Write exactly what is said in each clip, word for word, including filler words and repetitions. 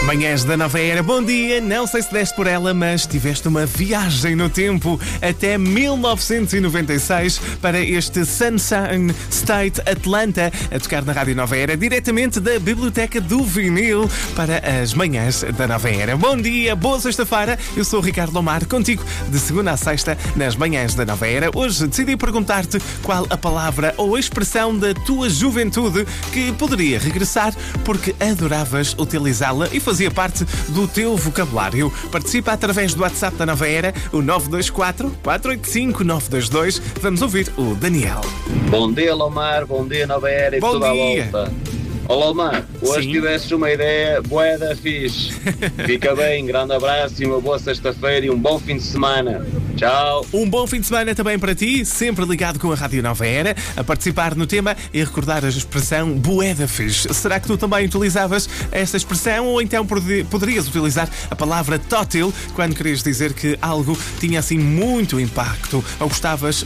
Manhãs da Nova Era, bom dia. Não sei se deste por ela, mas tiveste uma viagem no tempo até mil novecentos e noventa e seis para este Sunshine State Atlanta, a tocar na Rádio Nova Era, diretamente da Biblioteca do Vinil para as Manhãs da Nova Era. Bom dia, boa sexta-feira. Eu sou o Ricardo Lomar, contigo de segunda a sexta nas Manhãs da Nova Era. Hoje decidi perguntar-te qual a palavra ou a expressão da tua juventude que poderia regressar porque adoravas utilizá-la e fazia parte do teu vocabulário. Participa através do WhatsApp da Nova Era, o nove dois quatro, quatro oito cinco, nove dois dois. Vamos ouvir o Daniel. Bom dia, Lomar. Bom dia, Nova Era e Bom tudo à dia. volta. Ó, Lomar, hoje Sim. tivesses uma ideia bué da fixe. Fica bem, grande abraço e uma boa sexta-feira e um bom fim de semana. Tchau. Um bom fim de semana também para ti, sempre ligado com a Rádio Nova Era, a participar no tema e recordar a expressão bué da fixe. Será que tu também utilizavas esta expressão ou então poderias utilizar a palavra tótil quando querias dizer que algo tinha assim muito impacto ou gostavas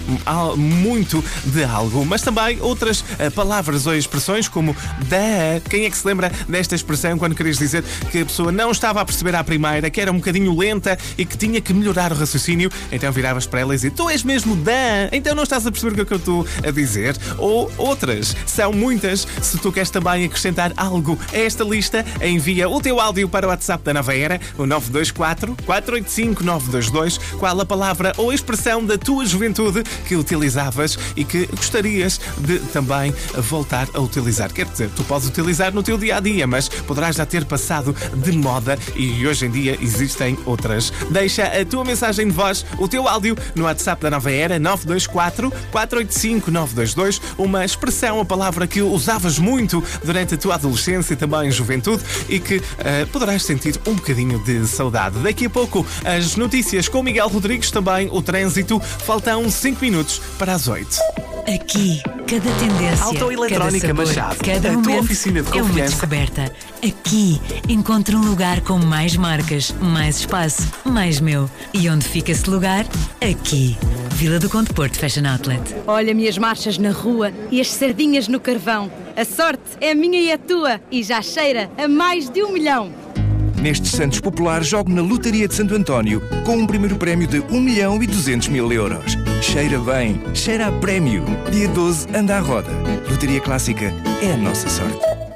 muito de algo? Mas também outras palavras ou expressões como da. Quem é que se lembra desta expressão quando querias dizer que a pessoa não estava a perceber à primeira, que era um bocadinho lenta e que tinha que melhorar o raciocínio? Então viravas para ela e dizia: tu és mesmo da, então não estás a perceber o que eu estou a dizer? Ou outras, são muitas. Se tu queres também acrescentar algo a esta lista, envia o teu áudio para o WhatsApp da Nova Era, o nove dois quatro, quatro oito cinco, nove dois dois. Qual a palavra ou a expressão da tua juventude que utilizavas e que gostarias de também voltar a utilizar? Quer dizer, tu podes utilizar no teu dia-a-dia, mas poderás já ter passado de moda e hoje em dia existem outras. Deixa a tua mensagem de voz, o teu áudio no WhatsApp da Nova Era, nove dois quatro, quatro oito cinco, nove dois dois, uma expressão, a palavra que usavas muito durante a tua adolescência e também juventude e que uh, poderás sentir um bocadinho de saudade. Daqui a pouco as notícias com Miguel Rodrigues, também o trânsito. Faltam cinco minutos para as oito. Aqui, cada tendência, Autoeletrónica cada sabor, Machado, cada a tua momento oficina de é uma confiança. descoberta. Aqui, encontro um lugar com mais marcas, mais espaço, mais meu. E onde fica esse lugar? Aqui. Vila do Conde Porto Fashion Outlet. Olha-me as marchas na rua e as sardinhas no carvão. A sorte é minha e a tua e já cheira a mais de um milhão. Nestes Santos Populares, jogo na Lotaria de Santo António com um primeiro prémio de um milhão e duzentos mil euros. Cheira bem, cheira a prémio. Dia doze, anda à roda. Lotaria Clássica é a nossa sorte.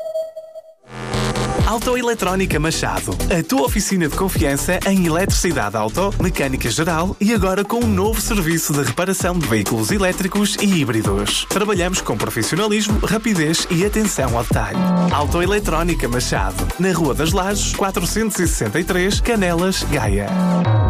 Autoeletrónica Machado, a tua oficina de confiança em eletricidade auto, mecânica geral e agora com um novo serviço de reparação de veículos elétricos e híbridos. Trabalhamos com profissionalismo, rapidez e atenção ao detalhe. Autoeletrónica Machado, na Rua das Lajes, quatrocentos e sessenta e três, Canelas, Gaia.